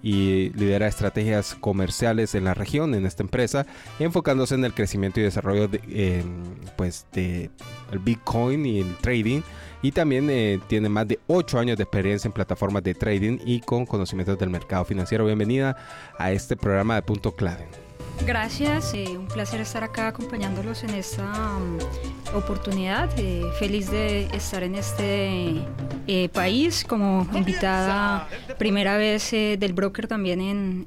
y lidera estrategias comerciales en la región, en esta empresa, enfocándose en el crecimiento y desarrollo de el Bitcoin y el trading. Y también tiene más de 8 años de experiencia en plataformas de trading y con conocimientos del mercado financiero. Bienvenida a este programa de Punto Clave. Gracias, un placer estar acá acompañándolos en esta oportunidad. Feliz de estar en este país como invitada, primera vez del broker también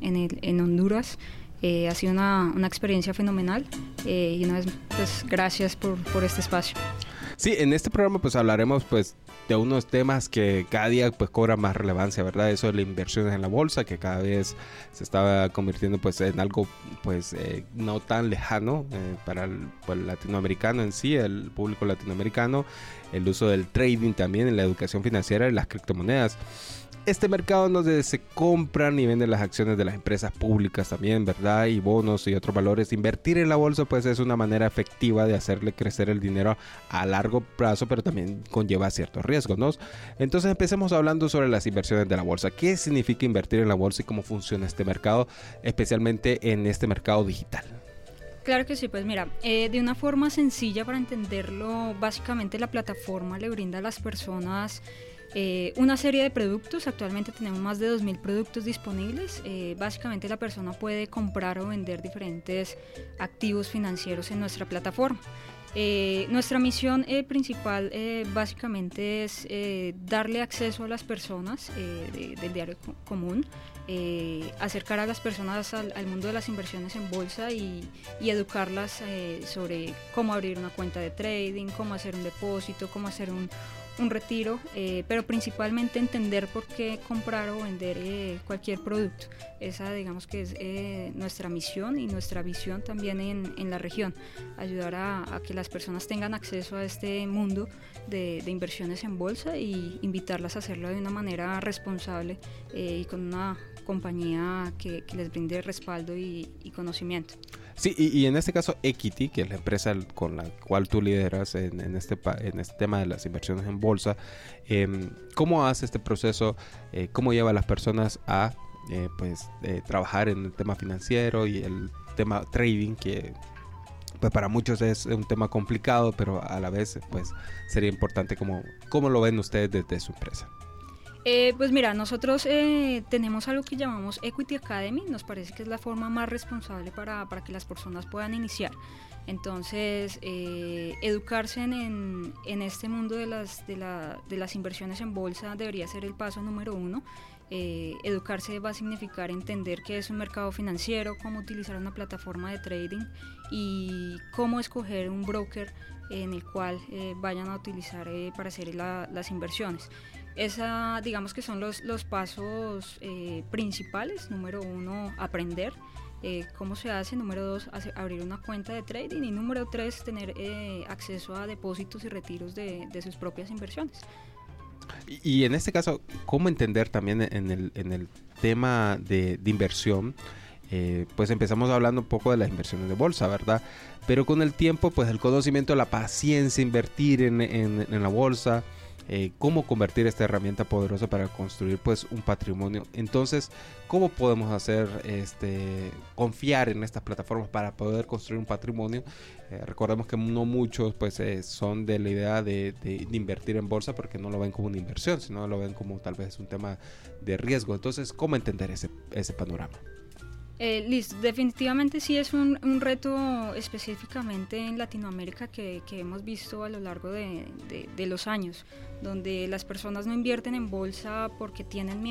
en Honduras. Ha sido una experiencia fenomenal y una vez pues gracias por este espacio. Sí, en este programa pues hablaremos pues de unos temas que cada día pues cobran más relevancia, ¿verdad? Eso de las inversiones en la bolsa, que cada vez se está convirtiendo pues en algo pues no tan lejano para el latinoamericano en sí, el público latinoamericano, el uso del trading también en la educación financiera y las criptomonedas. Este mercado donde se compran y venden las acciones de las empresas públicas también, ¿verdad? Y bonos y otros valores. Invertir en la bolsa pues es una manera efectiva de hacerle crecer el dinero a largo plazo, pero también conlleva ciertos riesgos, ¿no? Entonces empecemos hablando sobre las inversiones de la bolsa. ¿Qué significa invertir en la bolsa y cómo funciona este mercado, especialmente en este mercado digital? Claro que sí, pues mira, de una forma sencilla para entenderlo, básicamente la plataforma le brinda a las personas una serie de productos. Actualmente tenemos más de 2.000 productos disponibles. Básicamente la persona puede comprar o vender diferentes activos financieros en nuestra plataforma. Nuestra misión principal básicamente es darle acceso a las personas del diario común, acercar a las personas al mundo de las inversiones en bolsa y educarlas sobre cómo abrir una cuenta de trading, cómo hacer un depósito, cómo hacer un retiro, pero principalmente entender por qué comprar o vender cualquier producto. Esa digamos que es nuestra misión y nuestra visión también en la región, ayudar a que las personas tengan acceso a este mundo de inversiones en bolsa y invitarlas a hacerlo de una manera responsable y con una compañía que les brinde respaldo y conocimiento. Sí, y en este caso Equity, que es la empresa con la cual tú lideras en este tema de las inversiones en bolsa, ¿cómo hace este proceso? ¿Cómo lleva a las personas a trabajar en el tema financiero y el tema trading, que pues para muchos es un tema complicado, pero a la vez pues sería importante? ¿Cómo lo ven ustedes desde su empresa? Pues mira, nosotros tenemos algo que llamamos Equity Academy. Nos parece que es la forma más responsable para que las personas puedan iniciar. Entonces, educarse en este mundo de las inversiones en bolsa debería ser el paso número 1. Educarse va a significar entender qué es un mercado financiero, cómo utilizar una plataforma de trading y cómo escoger un broker en el cual vayan a utilizar para hacer las inversiones. Digamos que son los pasos principales. Número 1, aprender cómo se hace. Número 2, abrir una cuenta de trading. Y número 3, tener acceso a depósitos y retiros de sus propias inversiones. Y en este caso, ¿cómo entender también en el tema de inversión? Pues empezamos hablando un poco de las inversiones de bolsa, ¿verdad? Pero con el tiempo, pues el conocimiento, la paciencia, invertir en la bolsa, cómo convertir esta herramienta poderosa para construir pues un patrimonio. Entonces, ¿cómo podemos hacer confiar en estas plataformas para poder construir un patrimonio? Recordemos que no muchos pues son de la idea de invertir en bolsa porque no lo ven como una inversión, sino lo ven como tal vez un tema de riesgo. Entonces, ¿cómo entender ese panorama? Listo, definitivamente sí es un reto específicamente en Latinoamérica que hemos visto a lo largo de los años, donde las personas no invierten en bolsa porque tienen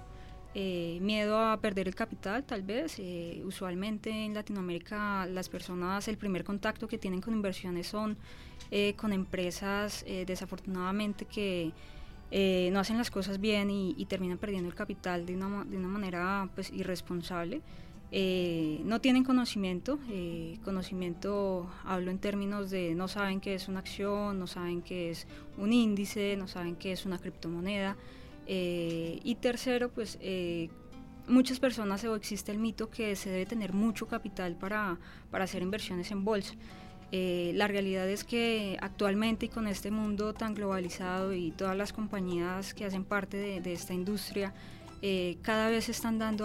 miedo a perder el capital tal vez. Usualmente en Latinoamérica las personas, el primer contacto que tienen con inversiones son con empresas desafortunadamente que no hacen las cosas bien y terminan perdiendo el capital de una manera pues irresponsable. No tienen conocimiento, hablo en términos de no saben qué es una acción, no saben qué es un índice, no saben qué es una criptomoneda, y tercero, pues muchas personas o existe el mito que se debe tener mucho capital para hacer inversiones en bolsa. La realidad es que actualmente y con este mundo tan globalizado y todas las compañías que hacen parte de esta industria cada vez están dando